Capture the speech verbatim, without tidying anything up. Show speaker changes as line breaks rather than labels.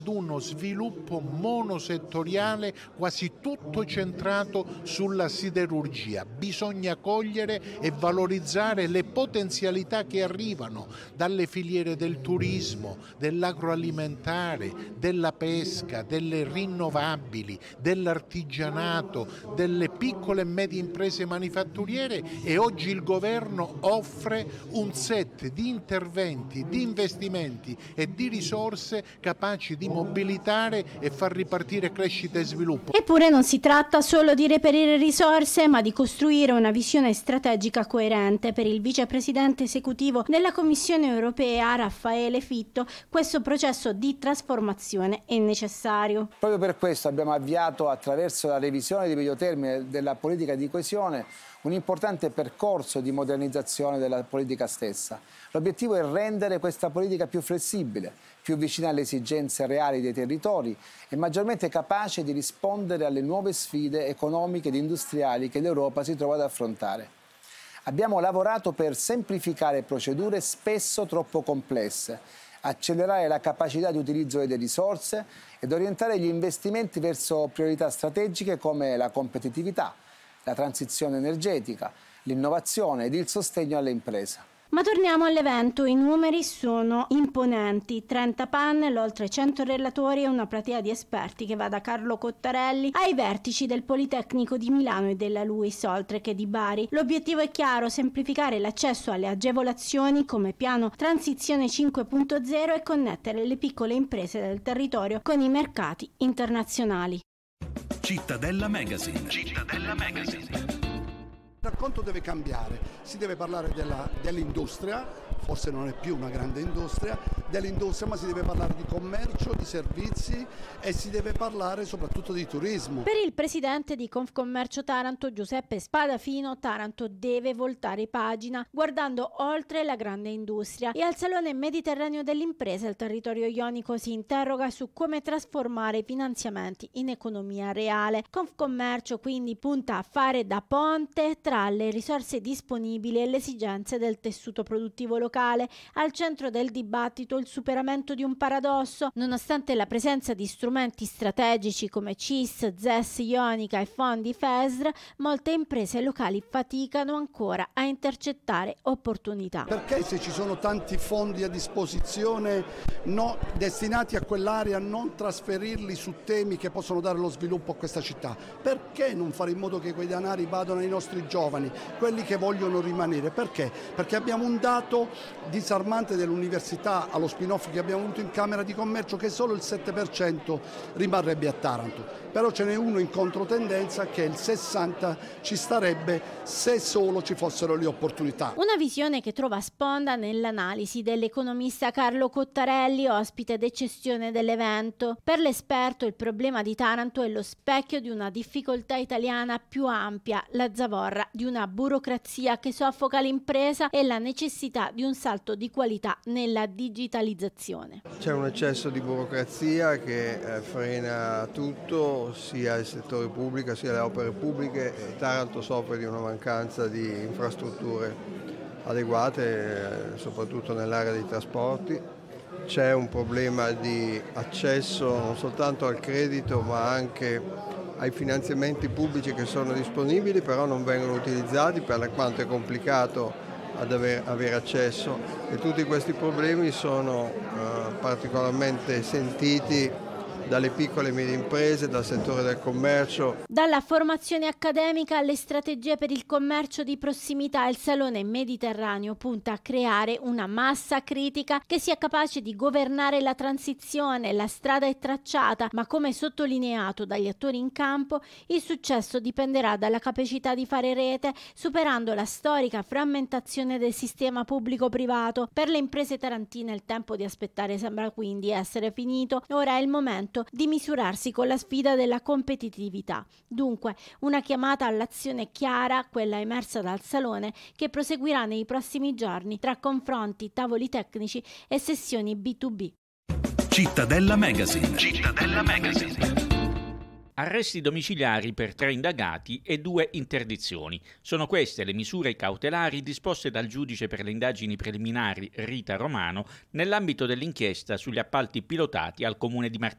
uno sviluppo monosettoriale quasi tutto centrato sulla siderurgia. Bisogna cogliere e valorizzare le potenzialità che arrivano dalle filiere del turismo, dell'agroalimentare, della pesca, delle rinnovabili, dell'artigianato, delle piccole e medie imprese manifatturiere, e oggi il governo offre un set di interventi, di investimenti e di risorse capaci di mobilitare e far ripartire crescita e sviluppo.
Eppure non si tratta solo di reperire risorse, ma di costruire una visione strategica coerente. Per il vicepresidente esecutivo della Commissione europea, Raffaele Fitto, questo processo di trasformazione è necessario.
Proprio per questo abbiamo avviato, attraverso la revisione di medio termine della politica di coesione, un importante percorso di modernizzazione della politica stessa. L'obiettivo è rendere questa politica più flessibile, più vicina alle esigenze reali dei territori e maggiormente capace di rispondere alle nuove sfide economiche ed industriali che l'Europa si trova ad affrontare. Abbiamo lavorato per semplificare procedure spesso troppo complesse, accelerare la capacità di utilizzo delle risorse ed orientare gli investimenti verso priorità strategiche come la competitività, la transizione energetica, l'innovazione ed il sostegno alle imprese.
Ma torniamo all'evento, i numeri sono imponenti, trenta panel, oltre cento relatori e una platea di esperti che va da Carlo Cottarelli ai vertici del Politecnico di Milano e della LUISS, oltre che di Bari. L'obiettivo è chiaro: semplificare l'accesso alle agevolazioni come piano Transizione cinque punto zero e connettere le piccole imprese del territorio con i mercati internazionali.
Cittadella Magazine. Cittadella Magazine.
Il racconto deve cambiare, si deve parlare della, dell'industria, forse non è più una grande industria, dell'industria, ma si deve parlare di commercio, di servizi e si deve parlare soprattutto di turismo.
Per il presidente di Confcommercio Taranto, Giuseppe Spadafino, Taranto deve voltare pagina guardando oltre la grande industria, e al Salone Mediterraneo dell'Impresa il territorio ionico si interroga su come trasformare i finanziamenti in economia reale. Confcommercio quindi punta a fare da ponte tra le risorse disponibili e le esigenze del tessuto produttivo locale. Al centro del dibattito il superamento di un paradosso: nonostante la presenza di strumenti strategici come C I S, Z E S, Ionica e fondi F E S R, molte imprese locali faticano ancora a intercettare opportunità.
Perché se ci sono tanti fondi a disposizione no, destinati a quell'area, non trasferirli su temi che possono dare lo sviluppo a questa città? Perché non fare in modo che quei denari vadano ai nostri giovani, quelli che vogliono rimanere? Perché? Perché abbiamo un dato disarmante dell'università allo spin-off che abbiamo avuto in Camera di Commercio, che solo il sette per cento rimarrebbe a Taranto, però ce n'è uno in controtendenza che il sessanta per cento ci starebbe se solo ci fossero le opportunità.
Una visione che trova sponda nell'analisi dell'economista Carlo Cottarelli, ospite d'eccezione dell'evento. Per l'esperto il problema di Taranto è lo specchio di una difficoltà italiana più ampia, la zavorra di una burocrazia che soffoca l'impresa e la necessità di un salto di qualità nella digitalizzazione.
C'è un eccesso di burocrazia che eh, frena tutto, sia il settore pubblico sia le opere pubbliche. Taranto soffre di una mancanza di infrastrutture adeguate, eh, soprattutto nell'area dei trasporti. C'è un problema di accesso non soltanto al credito ma anche ai finanziamenti pubblici che sono disponibili, però non vengono utilizzati per quanto è complicato ad aver, avere accesso, e tutti questi problemi sono eh, particolarmente sentiti dalle piccole e medie imprese, dal settore del commercio.
Dalla formazione accademica alle strategie per il commercio di prossimità, il Salone Mediterraneo punta a creare una massa critica che sia capace di governare la transizione. La strada è tracciata, ma come sottolineato dagli attori in campo, il successo dipenderà dalla capacità di fare rete, superando la storica frammentazione del sistema pubblico-privato. Per le imprese tarantine il tempo di aspettare sembra quindi essere finito. Ora è il momento di misurarsi con la sfida della competitività. Dunque, una chiamata all'azione chiara, quella emersa dal Salone, che proseguirà nei prossimi giorni tra confronti, tavoli tecnici e sessioni B due B.
Cittadella Magazine. Cittadella Magazine.
Arresti domiciliari per tre indagati e due interdizioni. Sono queste le misure cautelari disposte dal giudice per le indagini preliminari Rita Romano nell'ambito dell'inchiesta sugli appalti pilotati al comune di Martina.